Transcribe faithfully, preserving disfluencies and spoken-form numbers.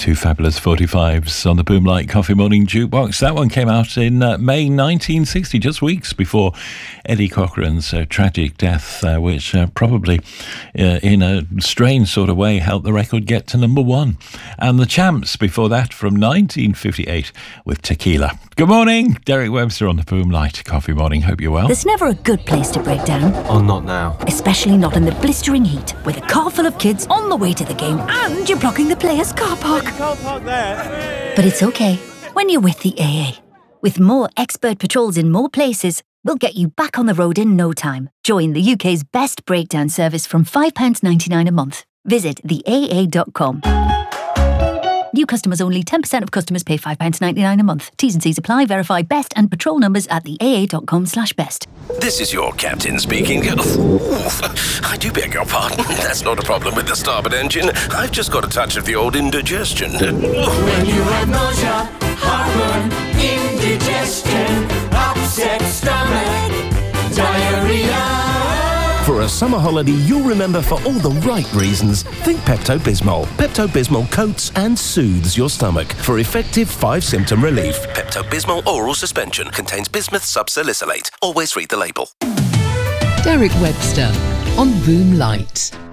Two fabulous forty-fives on the Boomlight Coffee Morning Jukebox. That one came out in uh, May nineteen sixty, just weeks before Eddie Cochran's uh, tragic death, uh, which uh, probably, uh, in a strange sort of way, helped the record get to number one. And the Champs before that from nineteen fifty-eight with Tequila. Good morning, Derek Webster on the Boomlight Coffee Morning. Hope you're well. There's never a good place to break down. Oh, not now. Especially not in the blistering heat, with a car full of kids on the way to the game and you're blocking the players' car park. Car park there. But it's okay when you're with the A A. With more expert patrols in more places, we'll get you back on the road in no time. Join the U K's best breakdown service from five pounds ninety-nine a month. Visit the A A dot com. New customers only. ten percent of customers pay five pounds ninety-nine a month. T's and C's apply. Verify best and patrol numbers at the A A dot com slash best. This is your captain speaking. Ooh, I do beg your pardon. That's not a problem with the starboard engine. I've just got a touch of the old indigestion. When you have nausea, heartburn, indigestion, upset stomach, diarrhea. For a summer holiday you'll remember for all the right reasons, think Pepto-Bismol. Pepto-Bismol coats and soothes your stomach for effective five-symptom relief. Pepto-Bismol oral suspension contains bismuth subsalicylate. Always read the label. Derek Webster on Boomlight.